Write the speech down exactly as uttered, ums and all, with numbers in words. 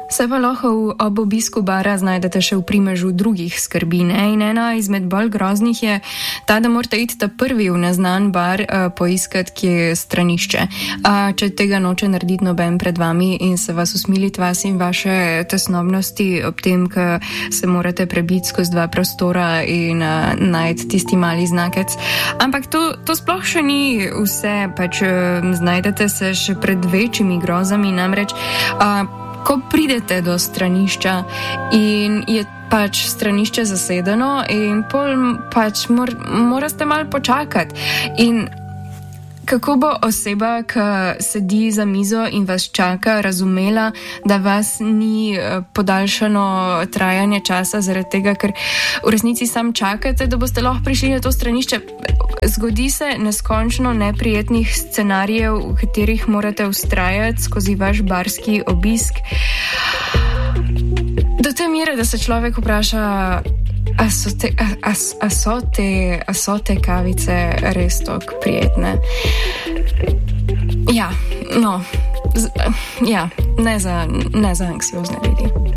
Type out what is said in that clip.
Se pa lahko ob obisku bara znajdete še v primežu drugih skrbi, ne? In ena izmed bolj groznih je ta, da morate iti ta prvi v neznan bar uh, poiskati, kje je stranišče. Uh, če tega noče narediti noben pred vami in se vas usmiliti vas in vaše tesnobnosti ob tem, ko se morate prebiti skozi dva prostora in uh, najti tisti mali znakec. Ampak to, to sploh še ni vse, pač uh, znajdete se še pred večjimi grozami, namreč uh, ko pridete do stranišča in je pač stranišče zasedeno in pol pač mor, morate malo počakati. In kako bo oseba, ki sedi za mizo in vas čaka, razumela, da vas ni podaljšano trajanje časa zaradi tega, ker v resnici sam čakate, da boste lahko prišli na to stranišče. Zgodi se neskončno neprijetnih scenarijev, v katerih morate vztrajati skozi vaš barski obisk. Do te mere, da se človek vpraša, a so te, a, a, a so te, a so te kavice res tako prijetne? Ja, no, z, ja, ne za, ne za anksiozne ljudi.